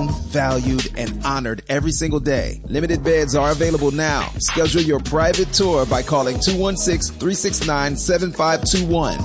known, valued, and honored every single day. Limited beds are available now. Schedule your private tour by calling 216-369-7521.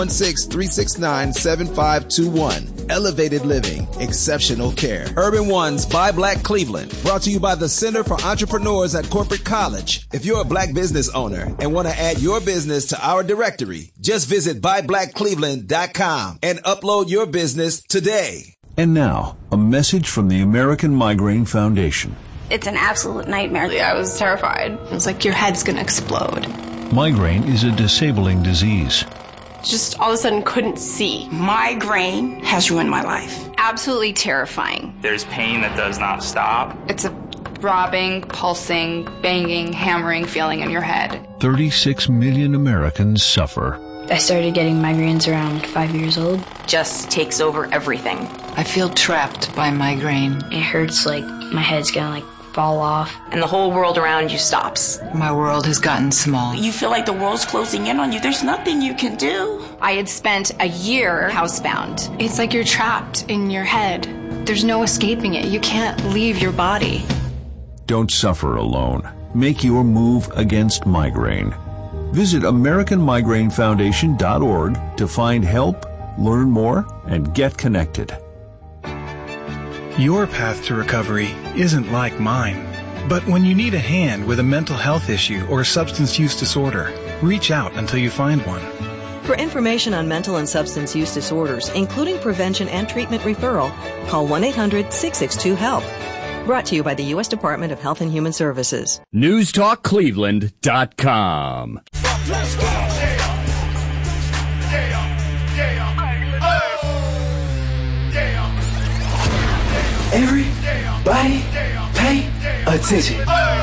216-369-7521. Elevated living, exceptional care. Urban Ones by Black Cleveland. Brought to you by the Center for Entrepreneurs at Corporate College. If you're a black business owner and want to add your business to our directory, just visit buyblackcleveland.com and upload your business today. And now, a message from the American Migraine Foundation. It's an absolute nightmare. I was terrified. It was like your head's going to explode. Migraine is a disabling disease. Just all of a sudden couldn't see. Migraine has ruined my life. Absolutely terrifying. There's pain that does not stop. It's a throbbing, pulsing, banging, hammering feeling in your head. 36 million Americans suffer. I started getting migraines around 5 years old. Just takes over everything. I feel trapped by migraine. It hurts like my head's gonna fall off. And the whole world around you stops. My world has gotten small. You feel like the world's closing in on you. There's nothing you can do. I had spent a year housebound. It's like you're trapped in your head. There's no escaping it. You can't leave your body. Don't suffer alone. Make your move against migraine. Visit AmericanMigraineFoundation.org to find help, learn more, and get connected. Your path to recovery isn't like mine. But when you need a hand with a mental health issue or substance use disorder, reach out until you find one. For information on mental and substance use disorders, including prevention and treatment referral, call 1-800-662-HELP. Brought to you by the U.S. Department of Health and Human Services. NewsTalkCleveland.com. Let's go! Everybody pay attention.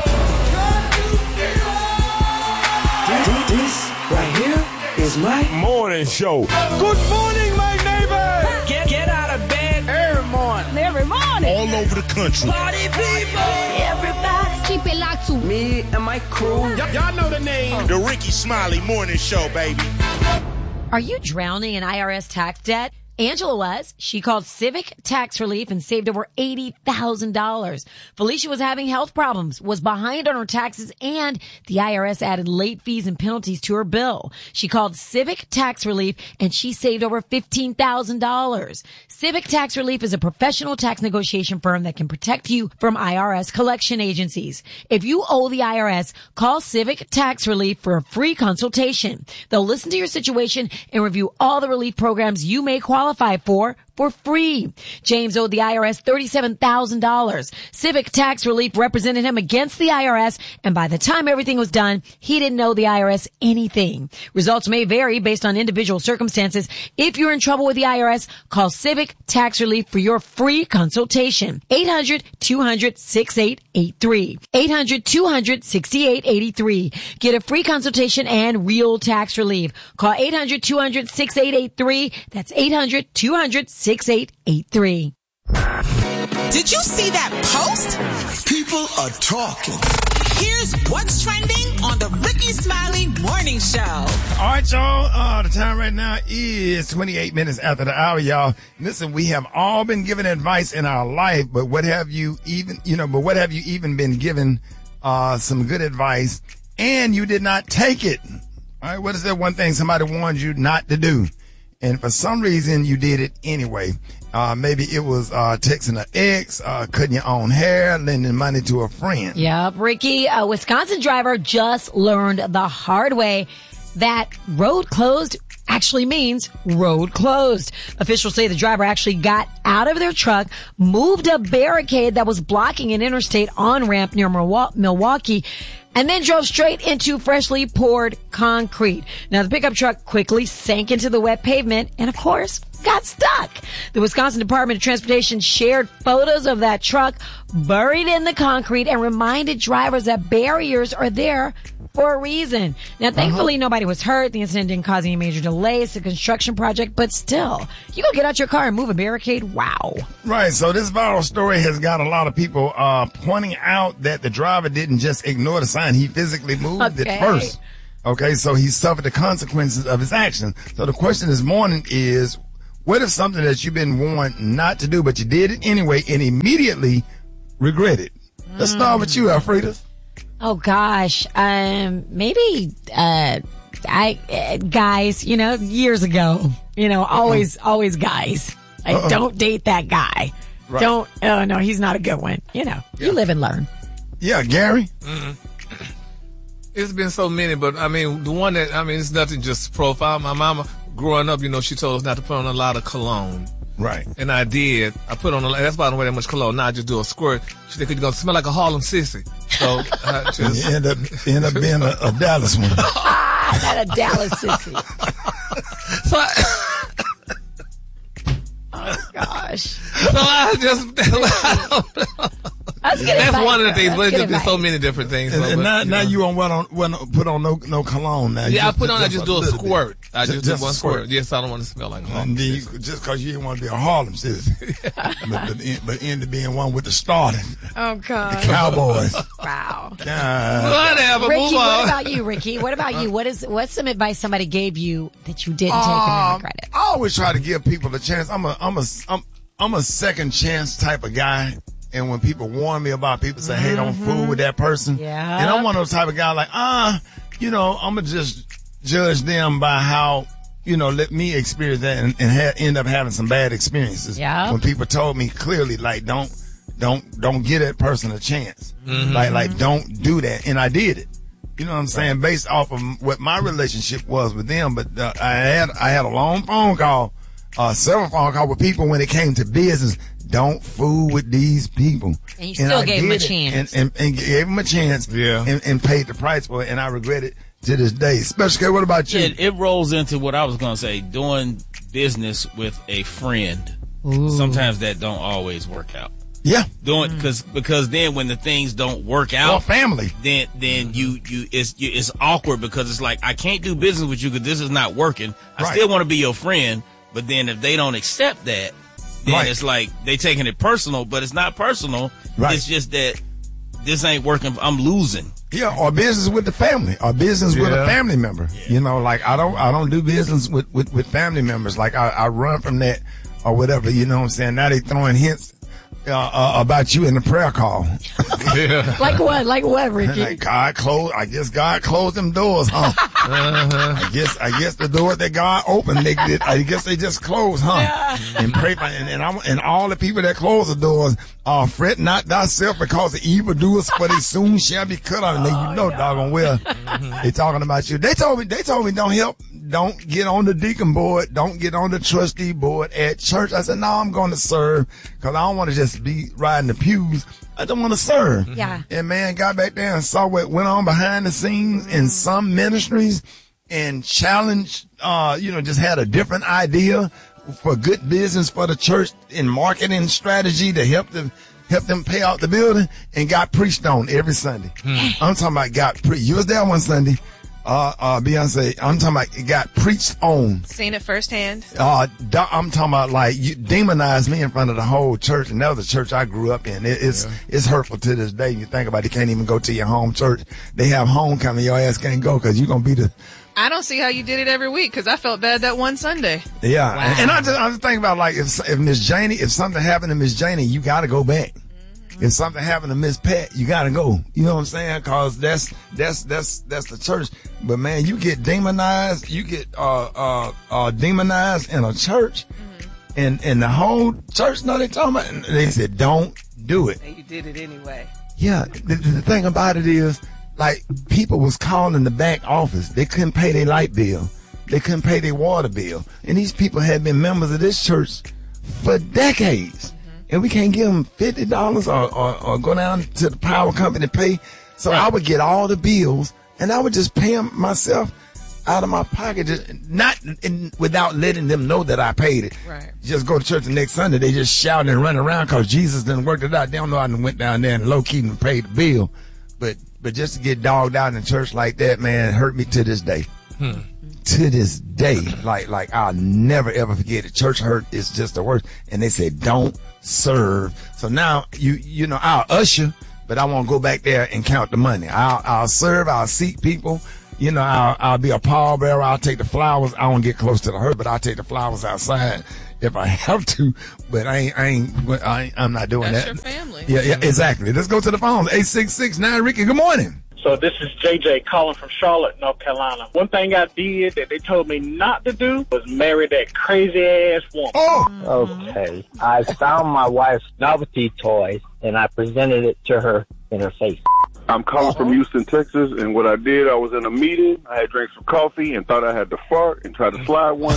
This right here is my morning show. Good morning, my neighbor. Get out of bed every morning. Every morning. All over the country. Party people. Everybody. Keep it locked to me and my crew. Y'all know the name. The Ricky Smiley Morning Show, baby. Are you drowning in IRS tax debt? Angela was. She called Civic Tax Relief and saved over $80,000. Felicia was having health problems, was behind on her taxes, and the IRS added late fees and penalties to her bill. She called Civic Tax Relief and she saved over $15,000. Civic Tax Relief is a professional tax negotiation firm that can protect you from IRS collection agencies. If you owe the IRS, call Civic Tax Relief for a free consultation. They'll listen to your situation and review all the relief programs you may qualify for free. James owed the IRS $37,000. Civic Tax Relief represented him against the IRS, and by the time everything was done, he didn't owe the IRS anything. Results may vary based on individual circumstances. If you're in trouble with the IRS, call Civic Tax Relief for your free consultation. 800-200-6883. 800-200-6883. Get a free consultation and real tax relief. Call 800-200-6883. That's 800-200-6883. Did you see that post? People are talking. Here's what's trending on the Ricky Smiley Morning Show. All right, y'all. The time right now is 28 minutes after the hour, y'all. Listen, we have all been given advice in our life, but what have you even been given some good advice and you did not take it? All right, what is that one thing somebody warned you not to do? And for some reason, you did it anyway. Maybe it was texting an ex, cutting your own hair, lending money to a friend. Yep, Ricky, a Wisconsin driver just learned the hard way that road closed actually means road closed. Officials say the driver actually got out of their truck, moved a barricade that was blocking an interstate on-ramp near Milwaukee, and then drove straight into freshly poured concrete. Now, the pickup truck quickly sank into the wet pavement and, of course, got stuck. The Wisconsin Department of Transportation shared photos of that truck buried in the concrete and reminded drivers that barriers are there for a reason. Now, thankfully, nobody was hurt. The incident didn't cause any major delays to the construction project, but still, you go get out your car and move a barricade. Wow. Right. So this viral story has got a lot of people pointing out that the driver didn't just ignore the sign. He physically moved it first. Okay. So he suffered the consequences of his actions. So the question this morning is, What if something that you've been warned not to do, but you did it anyway and immediately regret it? Let's start with you, Alfreda. Oh gosh, maybe guys, years ago, always guys. Don't date that guy. Right. Oh no, he's not a good one. You live and learn. Yeah, Gary. It's been so many, but the one that it's nothing just profile. My mama, growing up, she told us not to put on a lot of cologne. Right. And I did. I put on that's why I don't wear that much cologne. Now I just do a squirt. She said, 'cause you're going to smell like a Harlem sissy. So I just... You end up being a Dallas one. Not a Dallas sissy. So oh, gosh. So I don't know. That's one of the things, but there's so many different things. And now you don't want to put on no cologne now. Yeah, I just do a squirt. I just do one squirt. Yes, I don't want to smell like Harlem. Just because you didn't want to be a Harlem citizen. but end up being one with the starting. Oh, God. The Cowboys. Wow. Whatever, Ricky, move on. what about you, Ricky? What about you? What's some advice somebody gave you that you didn't take and regret it? I always try to give people a chance. I'm a second chance type of guy. And when people warn me about people say, hey, don't fool with that person. Yeah. And I'm one of those type of guys like, I'm going to just judge them by how, let me experience that and end up having some bad experiences. Yeah. When people told me clearly, like, don't give that person a chance. Mm-hmm. Like, don't do that. And I did it. You know what I'm saying? Based off of what my relationship was with them. But I had a long phone call, several phone calls with people when it came to business. Don't fool with these people. And you still gave them a chance. And gave them a chance. Yeah. And paid the price for it. And I regret it to this day. Special K, what about you? It rolls into what I was going to say. Doing business with a friend. Ooh. Sometimes that don't always work out. Yeah. Because then when the things don't work out. Well, family. Then it's awkward because it's like, I can't do business with you because this is not working. I still want to be your friend. But then if they don't accept that, then it's like they taking it personal, but it's not personal. Right. It's just that this ain't working. I'm losing. Yeah, or business with the family, or business with a family member. Yeah. Like I don't do business with family members. Like I run from that or whatever. You know what I'm saying? Now they throwing hints about you in the prayer call. Yeah. Like what, Ricky? Like I guess God closed them doors, huh? Uh-huh. I guess the door that God opened, I guess they just closed, huh? Yeah. And pray for, and all the people that close the doors, fret not thyself because the evildoers, for they soon shall be cut off. And doggone well, they talking about you. They told me don't get on the deacon board, don't get on the trustee board at church. I said, no, I'm going to serve because I don't want to just be riding the pews. I don't want to serve. Yeah. And man, got back there and saw what went on behind the scenes in some ministries and challenged, just had a different idea for good business for the church in marketing strategy to help them pay out the building and got preached on every Sunday. I'm talking about got preached. You was there one Sunday. Beyonce, I'm talking about it got preached on. Seen it firsthand. I'm talking about like you demonized me in front of the whole church, and that was the church I grew up in. It's hurtful to this day. You think about it, you can't even go to your home church. They have homecoming, your ass can't go because you're gonna be the. I don't see how you did it every week because I felt bad that one Sunday. Yeah, wow. And I just thinking about like if Miss Janie, if something happened to Miss Janie, you got to go back. If something happened to Miss Pat, you gotta go. You know what I'm saying? Cause that's the church. But man, you get demonized, demonized in a church, and the whole church know they talking about. And they said, don't do it. And you did it anyway. Yeah. The thing about it is, like, people was calling the back office. They couldn't pay their light bill. They couldn't pay their water bill. And these people had been members of this church for decades. And we can't give them $50 or go down to the power company and pay. So I would get all the bills and I would just pay them myself out of my pocket, without letting them know that I paid it. Right. Just go to church the next Sunday. They just shouting and running around because Jesus didn't work it out. They don't know I went down there and low key and paid the bill. But just to get dogged out in church like that, man, hurt me to this day. To this day, like I'll never ever forget it. Church hurt is just the worst. And they said, don't serve. So now I'll usher, but I won't go back there and count the money. I'll serve. I'll seat people. I'll be a pallbearer. I'll take the flowers. I won't get close to the hurt, but I'll take the flowers outside. if I have to, but I'm not doing That's that. your family. Yeah, exactly. Let's go to the phones. 866-9 Ricky. Good morning. So this is JJ calling from Charlotte, North Carolina. One thing I did that they told me not to do was marry that crazy ass woman. Okay. I found my wife's novelty toy and I presented it to her in her face. I'm calling from Houston, Texas, and what I did, I was in a meeting, I had drank some coffee and thought I had to fart and tried to slide one.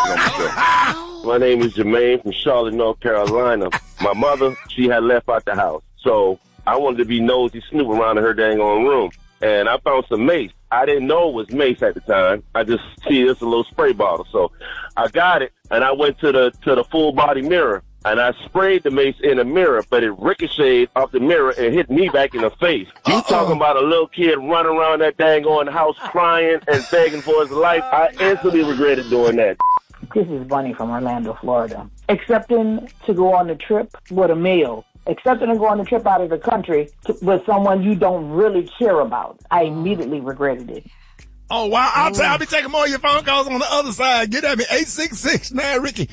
My name is Jermaine from Charlotte, North Carolina. My mother, she had left out the house, so I wanted to be nosy, snoop around in her dang on room, and I found some mace. I didn't know it was mace at the time. I just see it's a little spray bottle, so I got it, and I went to the full body mirror. And I sprayed the mace in the mirror, but it ricocheted off the mirror and hit me back in the face. You talking about a little kid running around that dang on house crying and begging for his life? I instantly regretted doing that. This is Bunny from Orlando, Florida. Accepting to go on a trip with a male. Accepting to go on a trip out of the country with someone you don't really care about. I immediately regretted it. Oh, wow. I'll be taking more of your phone calls on the other side. Get at me. 866-9 Ricky.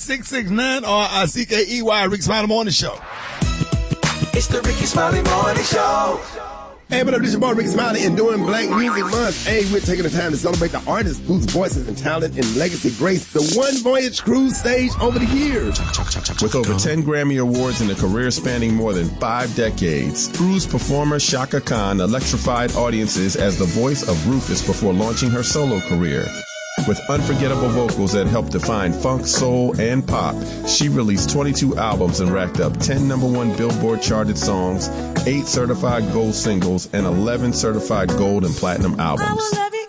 866-9-RICKEY. Ricky Smiley Morning Show. It's the Ricky Smiley Morning Show. Hey, what up, this is your boy Ricky Smiley, and during Black Music Month, hey, we're taking the time to celebrate the artists whose voices and talent and legacy grace the One Voyage Cruise stage over the years. With over 10 Grammy Awards and a career spanning more than 5 decades, cruise performer Chaka Khan electrified audiences as the voice of Rufus before launching her solo career. With unforgettable vocals that helped define funk, soul, and pop, she released 22 albums and racked up 10 #1 Billboard charted songs, 8 certified gold singles, and 11 certified gold and platinum albums.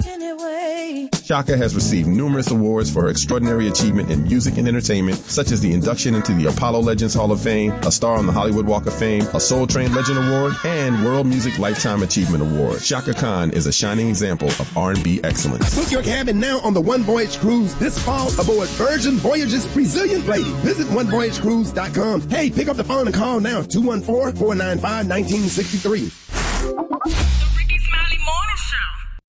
Chaka has received numerous awards for her extraordinary achievement in music and entertainment, such as the induction into the Apollo Legends Hall of Fame, a star on the Hollywood Walk of Fame, a Soul Train Legend Award, and World Music Lifetime Achievement Award. Chaka Khan is a shining example of R&B excellence. Book your cabin now on the One Voyage Cruise this fall aboard Virgin Voyages Brazilian Lady. Visit onevoyagecruise.com. Hey, pick up the phone and call now, 214-495-1963. The Ricky Smiley Morning Show.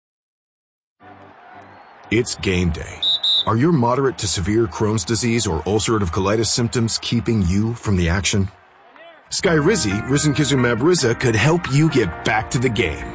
It's game day. Are your moderate to severe Crohn's disease or ulcerative colitis symptoms keeping you from the action? Skyrizi, risankizumab Riza, could help you get back to the game.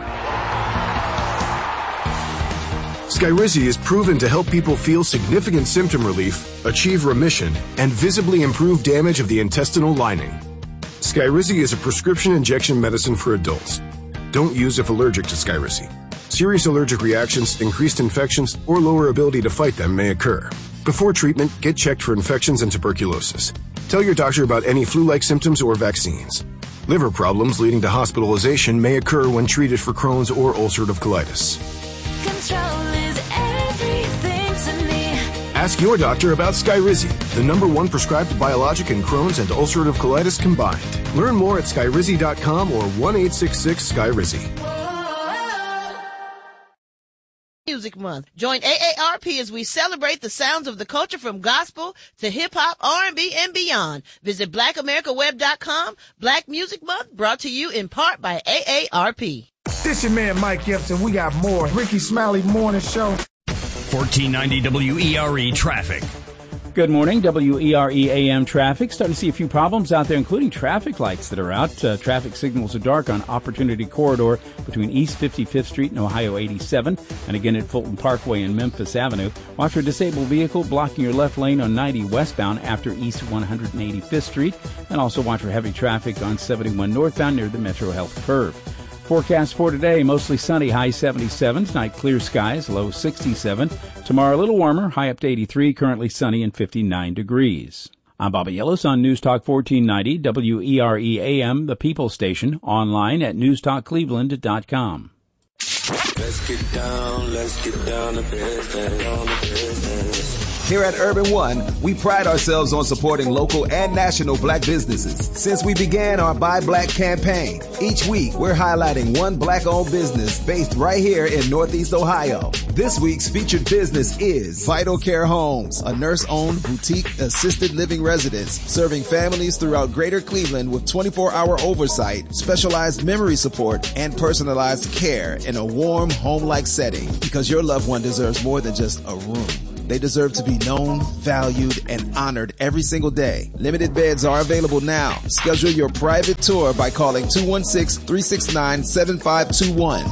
Skyrizi is proven to help people feel significant symptom relief, achieve remission, and visibly improve damage of the intestinal lining. Skyrizi is a prescription injection medicine for adults. Don't use if allergic to Skyrizi. Serious allergic reactions, increased infections, or lower ability to fight them may occur. Before treatment, get checked for infections and tuberculosis. Tell your doctor about any flu-like symptoms or vaccines. Liver problems leading to hospitalization may occur when treated for Crohn's or ulcerative colitis. Control is everything to me. Ask your doctor about Skyrizi, the #1 prescribed biologic in Crohn's and ulcerative colitis combined. Learn more at skyrizi.com or 1-866-SKYRIZI. Music Month. Join AARP as we celebrate the sounds of the culture from gospel to hip-hop, R&B, and beyond. Visit BlackAmericaWeb.com. Black Music Month brought to you in part by AARP. This your man Mike Gibson. We got more Ricky Smiley Morning Show. 1490 WERE traffic. Good morning, WERE AM traffic. Starting to see a few problems out there, including traffic lights that are out. Traffic signals are dark on Opportunity Corridor between East 55th Street and Ohio 87, and again at Fulton Parkway and Memphis Avenue. Watch for a disabled vehicle blocking your left lane on 90 westbound after East 185th Street, and also watch for heavy traffic on 71 northbound near the Metro Health curve. Forecast for today, mostly sunny, high 77. Tonight, clear skies, low 67. Tomorrow, a little warmer, high up to 83. Currently sunny and 59 degrees. I'm Bobby Ellis on News Talk 1490, WERE AM, the People Station, online at newstalkcleveland.com. Let's get down to business. Here at Urban One, we pride ourselves on supporting local and national black businesses. Since we began our Buy Black campaign, each week we're highlighting one black-owned business based right here in Northeast Ohio. This week's featured business is Vital Care Homes, a nurse-owned boutique assisted living residence serving families throughout Greater Cleveland with 24-hour oversight, specialized memory support, and personalized care in a warm, home-like setting, because your loved one deserves more than just a room. They deserve to be known, valued, and honored every single day. Limited beds are available now. Schedule your private tour by calling 216-369-7521.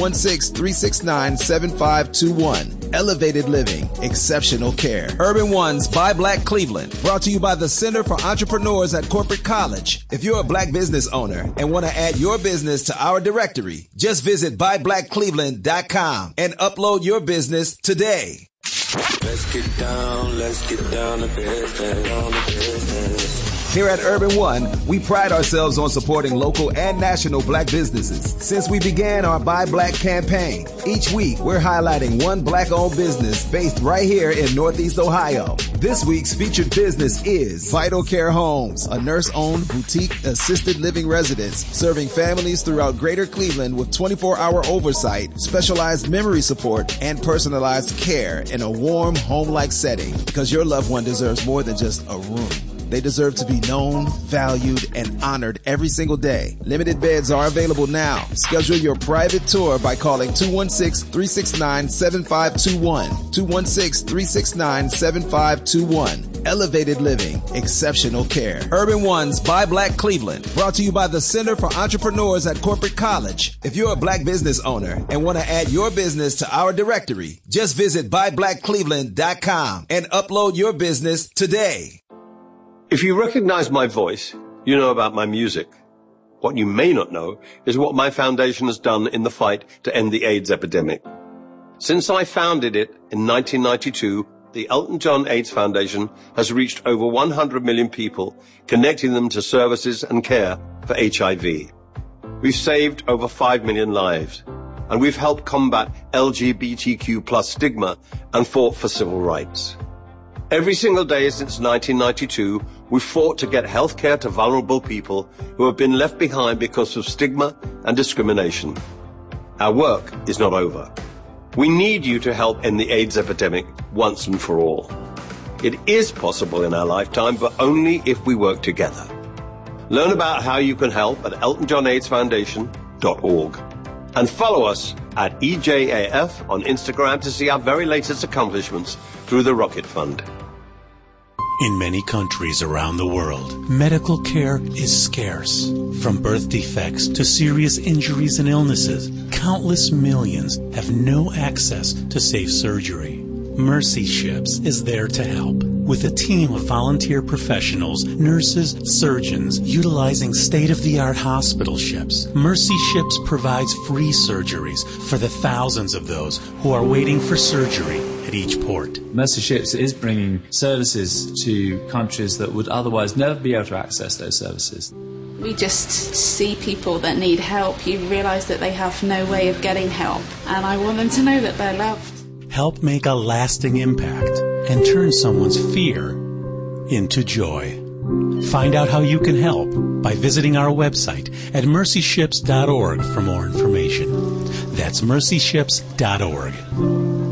216-369-7521. Elevated living, exceptional care. Urban Ones by Black Cleveland. Brought to you by the Center for Entrepreneurs at Corporate College. If you're a black business owner and want to add your business to our directory, just visit buyblackcleveland.com and upload your business today. Let's get down to business. Here at Urban One, we pride ourselves on supporting local and national black businesses. Since we began our Buy Black campaign, each week we're highlighting one black-owned business based right here in Northeast Ohio. This week's featured business is Vital Care Homes, a nurse-owned boutique assisted living residence serving families throughout Greater Cleveland with 24-hour oversight, specialized memory support, and personalized care in a warm, home-like setting, because your loved one deserves more than just a room. They deserve to be known, valued, and honored every single day. Limited beds are available now. Schedule your private tour by calling 216-369-7521. 216-369-7521. Elevated living, exceptional care. Urban Ones by Black Cleveland. Brought to you by the Center for Entrepreneurs at Corporate College. If you're a black business owner and want to add your business to our directory, just visit buyblackcleveland.com and upload your business today. If you recognize my voice, you know about my music. What you may not know is what my foundation has done in the fight to end the AIDS epidemic. Since I founded it in 1992, the Elton John AIDS Foundation has reached over 100 million people, connecting them to services and care for HIV. We've saved over 5 million lives, and we've helped combat LGBTQ+ stigma and fought for civil rights. Every single day since 1992, we've fought to get health care to vulnerable people who have been left behind because of stigma and discrimination. Our work is not over. We need you to help end the AIDS epidemic once and for all. It is possible in our lifetime, but only if we work together. Learn about how you can help at eltonjohnaidsfoundation.org. And follow us at EJAF on Instagram to see our very latest accomplishments through the Rocket Fund. In many countries around the world, medical care is scarce. From birth defects to serious injuries and illnesses, countless millions have no access to safe surgery. Mercy Ships is there to help. With a team of volunteer professionals, nurses, surgeons, utilizing state-of-the-art hospital ships, Mercy Ships provides free surgeries for the thousands of those who are waiting for surgery at each port. Mercy Ships is bringing services to countries that would otherwise never be able to access those services. We just see people that need help. You realise that they have no way of getting help, and I want them to know that they're loved. Help make a lasting impact and turn someone's fear into joy. Find out how you can help by visiting our website at mercyships.org for more information. That's mercyships.org.